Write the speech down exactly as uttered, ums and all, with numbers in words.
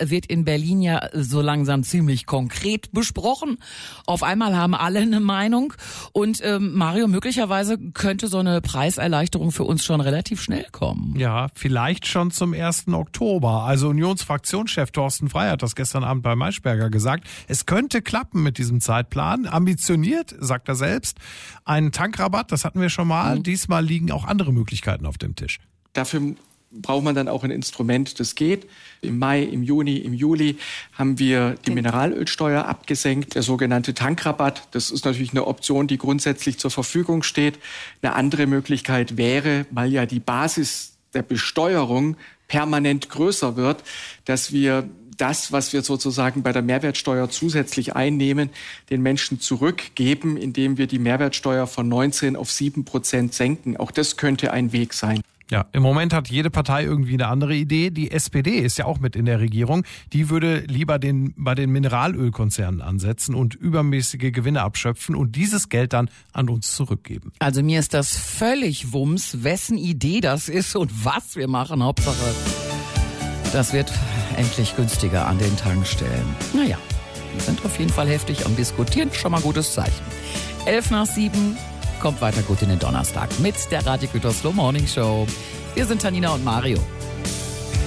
wird in Berlin ja so langsam ziemlich konkret besprochen. Auf einmal haben alle eine Meinung. Und ähm, Mario, möglicherweise könnte so eine Preiserleichterung für uns schon relativ schnell kommen. Ja, vielleicht schon zum ersten Oktober. Also Unionsfraktionschef Thorsten Frey hat das gestern Abend bei Maischberger gesagt. Es könnte klappen mit diesem Zeitplan. Ambitioniert, sagt er selbst. Ein Tankrabatt, das hatten wir schon mal. Mhm. Diesmal liegen auch andere Möglichkeiten auf dem Tisch. Dafür braucht man dann auch ein Instrument, das geht. Im Mai, im Juni, im Juli haben wir die Mineralölsteuer abgesenkt, der sogenannte Tankrabatt. Das ist natürlich eine Option, die grundsätzlich zur Verfügung steht. Eine andere Möglichkeit wäre, weil ja die Basis der Besteuerung permanent größer wird, dass wir das, was wir sozusagen bei der Mehrwertsteuer zusätzlich einnehmen, den Menschen zurückgeben, indem wir die Mehrwertsteuer von neunzehn auf sieben Prozent senken. Auch das könnte ein Weg sein. Ja, im Moment hat jede Partei irgendwie eine andere Idee. Die S P D ist ja auch mit in der Regierung. Die würde lieber den, bei den Mineralölkonzernen ansetzen und übermäßige Gewinne abschöpfen und dieses Geld dann an uns zurückgeben. Also mir ist das völlig Wumms, wessen Idee das ist und was wir machen. Hauptsache, das wird endlich günstiger an den Tankstellen. Naja, wir sind auf jeden Fall heftig am Diskutieren. Schon mal gutes Zeichen. Elf nach sieben. Kommt weiter gut in den Donnerstag mit der Radio Gütersloh Morning Show. Wir sind Tanina und Mario.